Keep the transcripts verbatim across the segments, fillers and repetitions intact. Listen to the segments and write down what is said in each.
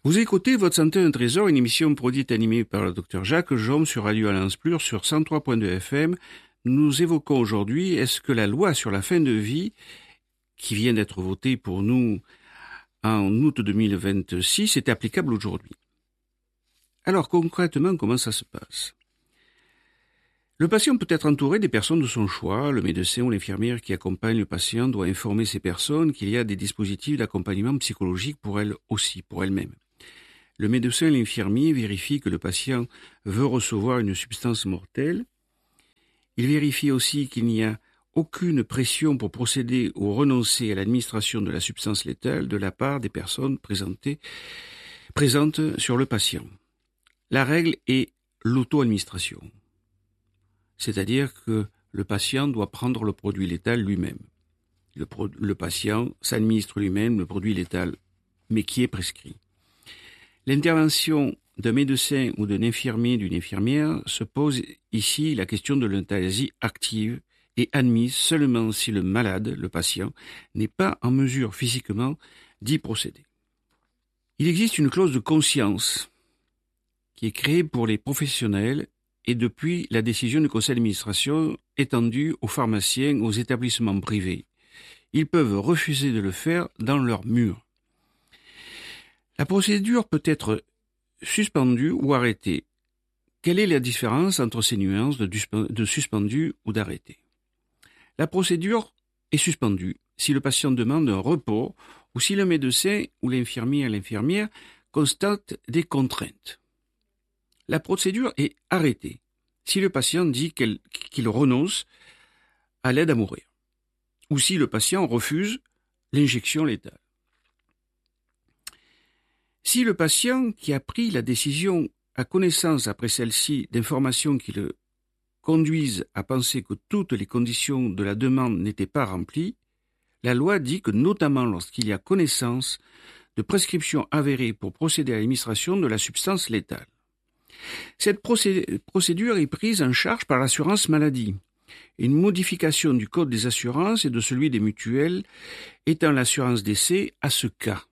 Vous écoutez Votre santé un trésor, une émission produite et animée par le docteur Jacques Jaume sur Radio Alliance Plus sur cent trois point deux F M. Nous évoquons aujourd'hui, est-ce que la loi sur la fin de vie, qui vient d'être votée pour nous en août deux mille vingt-six, est applicable aujourd'hui? Alors concrètement, comment ça se passe? Le patient peut être entouré des personnes de son choix. Le médecin ou l'infirmière qui accompagne le patient doit informer ces personnes qu'il y a des dispositifs d'accompagnement psychologique pour elles aussi, pour elles-mêmes. Le médecin et l'infirmier vérifient que le patient veut recevoir une substance mortelle. Il vérifie aussi qu'il n'y a aucune pression pour procéder ou renoncer à l'administration de la substance létale de la part des personnes présentées, présentes sur le patient. La règle est l'auto-administration, c'est-à-dire que le patient doit prendre le produit létal lui-même. Le, pro- le patient s'administre lui-même le produit létal, mais qui est prescrit. L'intervention d'un médecin ou d'un infirmier, d'une infirmière, se pose ici la question de l'euthanasie active et admise seulement si le malade, le patient, n'est pas en mesure physiquement d'y procéder. Il existe une clause de conscience qui est créée pour les professionnels et depuis la décision du conseil d'administration étendue aux pharmaciens, aux établissements privés. Ils peuvent refuser de le faire dans leurs murs. La procédure peut être suspendue ou arrêtée. Quelle est la différence entre ces nuances de, de suspendu ou d'arrêté? La procédure est suspendue si le patient demande un repos ou si le médecin ou l'infirmier ou l'infirmière constate des contraintes. La procédure est arrêtée si le patient dit qu'il, qu'il renonce à l'aide à mourir ou si le patient refuse l'injection létale. Si le patient qui a pris la décision a connaissance après celle-ci d'informations qui le conduisent à penser que toutes les conditions de la demande n'étaient pas remplies, la loi dit que notamment lorsqu'il y a connaissance de prescriptions avérées pour procéder à l'administration de la substance létale. Cette procédure est prise en charge par l'assurance maladie. Une modification du code des assurances et de celui des mutuelles étant l'assurance décès à ce cas.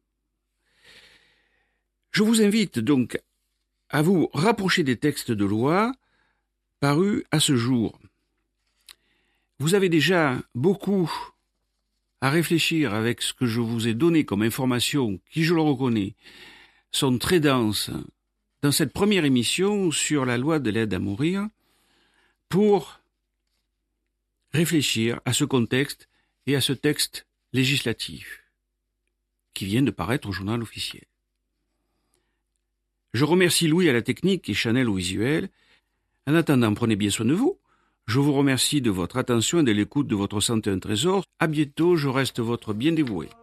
Je vous invite donc à vous rapprocher des textes de loi parus à ce jour. Vous avez déjà beaucoup à réfléchir avec ce que je vous ai donné comme informations, qui, je le reconnais, sont très denses dans cette première émission sur la loi de l'aide à mourir, pour réfléchir à ce contexte et à ce texte législatif qui vient de paraître au journal officiel. Je remercie Louis à la technique et Chanel au visuel. En attendant, prenez bien soin de vous. Je vous remercie de votre attention et de l'écoute de Votre santé un trésor. À bientôt, je reste votre bien dévoué.